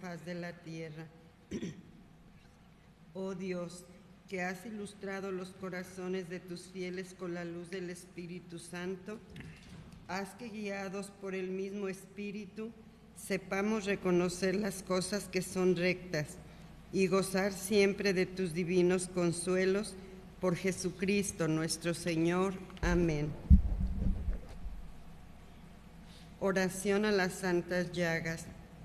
faz de la tierra. Oh Dios, que has ilustrado los corazones de tus fieles con la luz del Espíritu Santo, haz que, guiados por el mismo Espíritu, sepamos reconocer las cosas que son rectas y gozar siempre de tus divinos consuelos, por Jesucristo nuestro Señor. Amén. Oración a las santas llagas.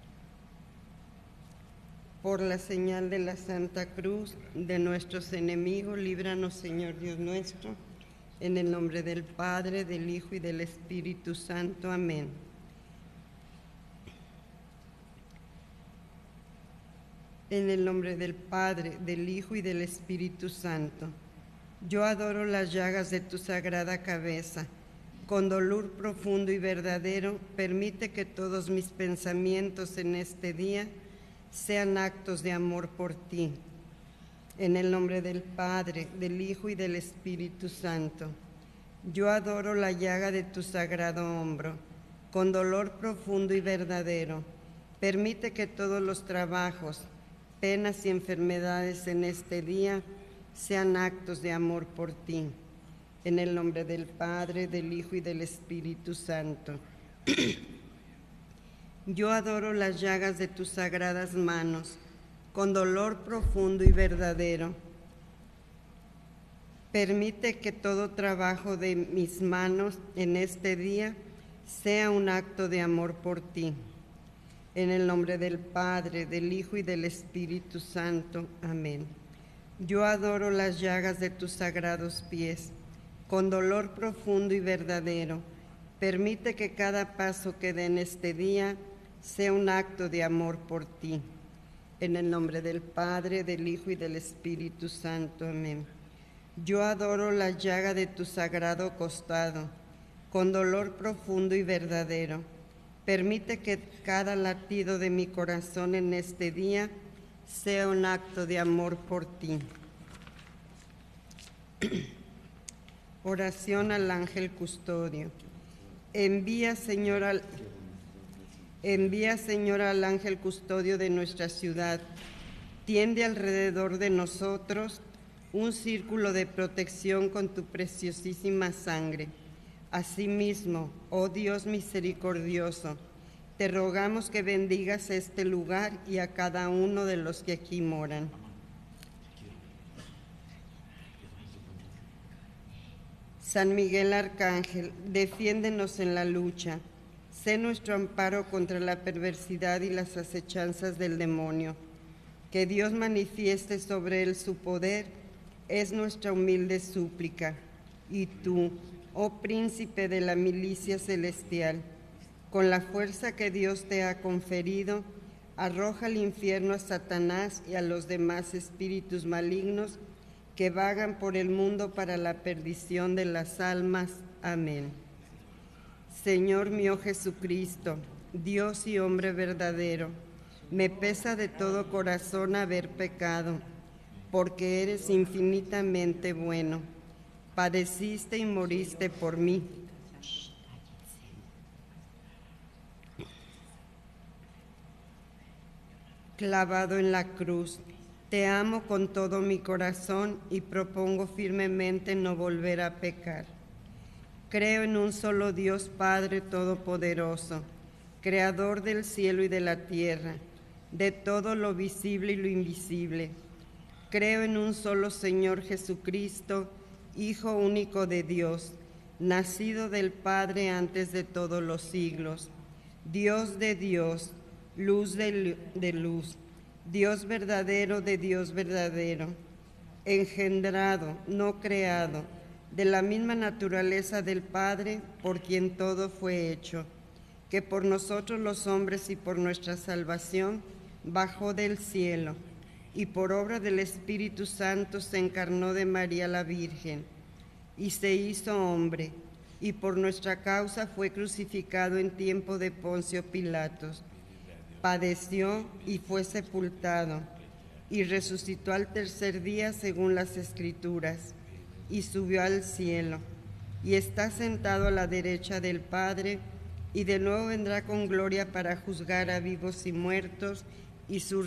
Por la señal de la Santa Cruz de nuestros enemigos, líbranos, Señor Dios nuestro, en el nombre del Padre, del Hijo y del Espíritu Santo. Amén. En el nombre del Padre, del Hijo y del Espíritu Santo. Yo adoro las llagas de tu sagrada cabeza. Con dolor profundo y verdadero, permite que todos mis pensamientos en este día sean actos de amor por ti. En el nombre del Padre, del Hijo y del Espíritu Santo. Yo adoro la llaga de tu sagrado hombro. Con dolor profundo y verdadero, permite que todos los trabajos, penas y enfermedades en este día sean actos de amor por ti. En el nombre del Padre, del Hijo y del Espíritu Santo. Yo adoro las llagas de tus sagradas manos, con dolor profundo y verdadero. Permite que todo trabajo de mis manos en este día sea un acto de amor por ti. En el nombre del Padre, del Hijo y del Espíritu Santo. Amén. Yo adoro las llagas de tus sagrados pies, con dolor profundo y verdadero. Permite que cada paso que dé en este día sea un acto de amor por ti. En el nombre del Padre, del Hijo y del Espíritu Santo. Amén. Yo adoro la llaga de tu sagrado costado, con dolor profundo y verdadero. Permite que cada latido de mi corazón en este día sea un acto de amor por ti. Oración al ángel custodio. Envía, Señor, al ángel custodio de nuestra ciudad. Tiende alrededor de nosotros un círculo de protección con tu preciosísima sangre. Asimismo, oh Dios misericordioso, te rogamos que bendigas este lugar y a cada uno de los que aquí moran. San Miguel Arcángel, defiéndenos en la lucha. Sé nuestro amparo contra la perversidad y las acechanzas del demonio. Que Dios manifieste sobre él su poder es nuestra humilde súplica. Y tú, oh príncipe de la milicia celestial, con la fuerza que Dios te ha conferido, arroja al infierno a Satanás y a los demás espíritus malignos que vagan por el mundo para la perdición de las almas. Amén. Señor mío Jesucristo, Dios y hombre verdadero, me pesa de todo corazón haber pecado, porque eres infinitamente bueno. Padeciste y moriste por mí. Clavado en la cruz, te amo con todo mi corazón y propongo firmemente no volver a pecar. Creo en un solo Dios Padre Todopoderoso, Creador del cielo y de la tierra, de todo lo visible y lo invisible. Creo en un solo Señor Jesucristo, Hijo único de Dios, nacido del Padre antes de todos los siglos, Dios de Dios, luz de luz, Dios verdadero de Dios verdadero, engendrado, no creado, de la misma naturaleza del Padre, por quien todo fue hecho, que por nosotros los hombres y por nuestra salvación bajó del cielo, y por obra del Espíritu Santo se encarnó de María la Virgen, y se hizo hombre, y por nuestra causa fue crucificado en tiempo de Poncio Pilatos. Padeció y fue sepultado, y resucitó al tercer día según las Escrituras, y subió al cielo, y está sentado a la derecha del Padre, y de nuevo vendrá con gloria para juzgar a vivos y muertos, y su